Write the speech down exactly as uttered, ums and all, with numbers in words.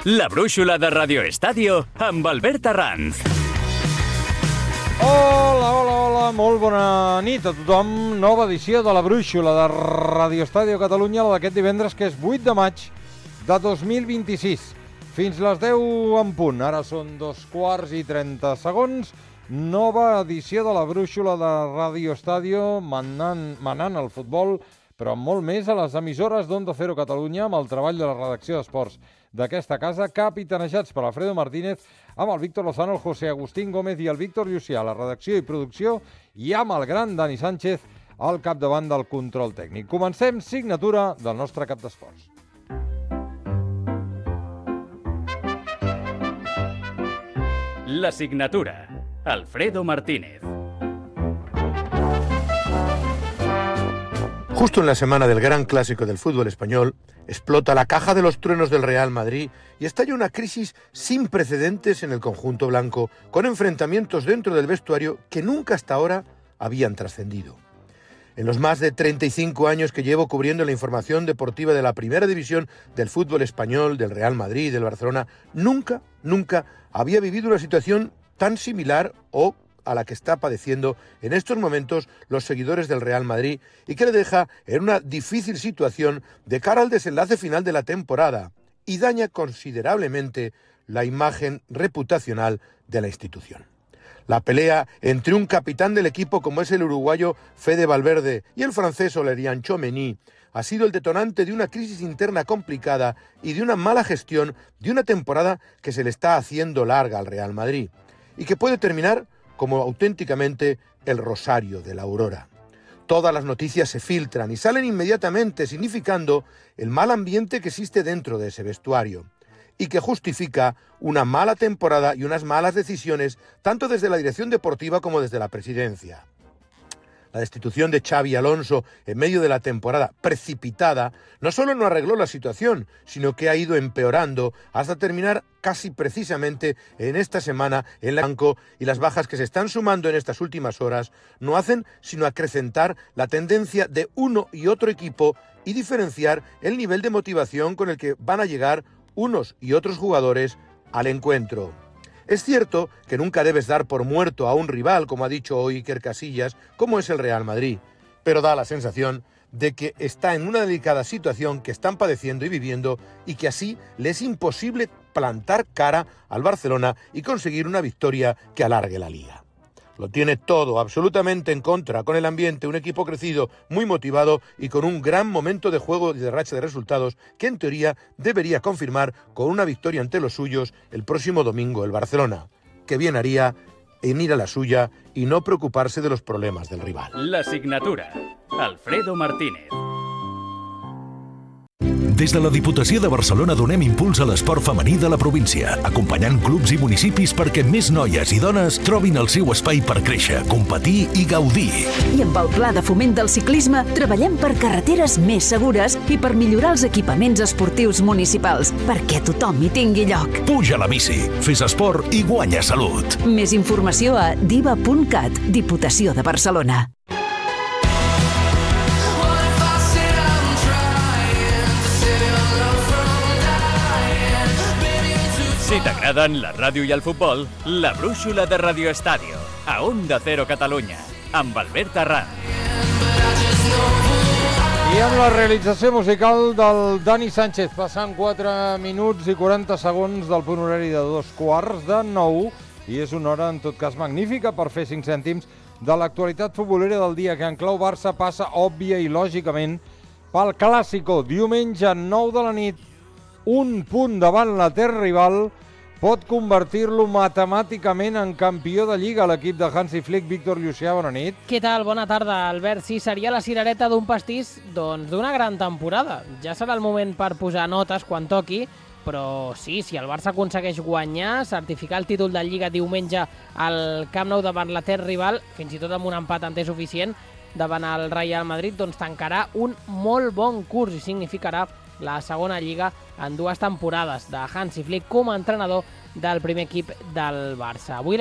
La brúixola de Radio Estadio amb Albert Arranz. Hola, hola, hola, molt bona nit a tothom. Nova edició de la brúixola de Radio Estadio Catalunya, la d'aquest divendres, que és vuit de maig de dos mil vint-i-sis. Fins les deu en punt. Ara són dos quarts i trenta segons. Nova edició de la brúixola de Radio Estadio, manant, manant el futbol, però molt més a les emissores d'Onda Cero Catalunya, amb el treball de la redacció d'esports d'aquesta casa, capitanejats per Alfredo Martínez, amb el Víctor Lozano, el José Agustín Gómez i el Víctor Llucià, la redacció i producció, i amb el gran Dani Sánchez al capdavant del control tècnic. Comencem signatura del nostre cap d'esports. La signatura. Alfredo Martínez. Justo en la semana del gran clásico del fútbol español, explota la caja de los truenos del Real Madrid y estalla una crisis sin precedentes en el conjunto blanco, con enfrentamientos dentro del vestuario que nunca hasta ahora habían trascendido. En los más de treinta y cinco años que llevo cubriendo la información deportiva de la primera división del fútbol español, del Real Madrid y del Barcelona, nunca, nunca había vivido una situación tan similar o a la que está padeciendo en estos momentos los seguidores del Real Madrid y que le deja en una difícil situación de cara al desenlace final de la temporada y daña considerablemente la imagen reputacional de la institución. La pelea entre un capitán del equipo como es el uruguayo Fede Valverde y el francés Aurélien Tchouameni ha sido el detonante de una crisis interna complicada y de una mala gestión de una temporada que se le está haciendo larga al Real Madrid y que puede terminar como auténticamente el rosario de la aurora. Todas las noticias se filtran y salen inmediatamente, significando el mal ambiente que existe dentro de ese vestuario y que justifica una mala temporada y unas malas decisiones tanto desde la dirección deportiva como desde la presidencia. La destitución de Xabi Alonso en medio de la temporada precipitada no solo no arregló la situación, sino que ha ido empeorando hasta terminar casi precisamente en esta semana en el banco, y las bajas que se están sumando en estas últimas horas no hacen sino acrecentar la tendencia de uno y otro equipo y diferenciar el nivel de motivación con el que van a llegar unos y otros jugadores al encuentro. Es cierto que nunca debes dar por muerto a un rival, como ha dicho hoy Iker Casillas, como es el Real Madrid, pero da la sensación de que está en una delicada situación que están padeciendo y viviendo y que así le es imposible plantar cara al Barcelona y conseguir una victoria que alargue la liga. Lo tiene todo absolutamente en contra, con el ambiente, un equipo crecido, muy motivado y con un gran momento de juego y de racha de resultados que en teoría debería confirmar con una victoria ante los suyos el próximo domingo el Barcelona, que bien haría en ir a la suya y no preocuparse de los problemas del rival. La signatura. Alfredo Martínez. Des de la Diputació de Barcelona donem impuls a l'esport femení de la província, acompanyant clubs i municipis perquè més noies i dones trobin el seu espai per créixer, competir i gaudir. I amb el Pla de Foment del Ciclisme treballem per carreteres més segures i per millorar els equipaments esportius municipals, perquè tothom hi tingui lloc. Puja a la bici, fes esport i guanya salut. Més informació a diva punt cat, Diputació de Barcelona. Si t'agraden la ràdio i el futbol, la brúixola de Radio Estadio, a Onda Cero Catalunya, amb Albert Arranz. I amb la realització musical del Dani Sánchez, passant quatre minuts i quaranta segons del punt horari de dos quarts de nou, i és una hora en tot cas magnífica per fer cinc cèntims de l'actualitat futbolera del dia, que en clau Barça passa òbvia i lògicament pel Clàsico. Diumenge, nou de la nit, un punt davant la terra rival pot convertir-lo matemàticament en campió de Lliga a l'equip de Hansi Flick. Víctor Llucià, bona nit. Què tal? Bona tarda, Albert. Sí, seria la cirereta d'un pastís doncs d'una gran temporada. Ja serà el moment per posar notes quan toqui, però sí, si el Barça aconsegueix guanyar, certificar el títol de Lliga diumenge al Camp Nou davant la terra rival, fins i tot amb un empat en té suficient davant el Real Madrid, doncs tancarà un molt bon curs i significarà la segona Lliga en dues temporades de Hansi Flick com a entrenador del primer equip del Barça. Avui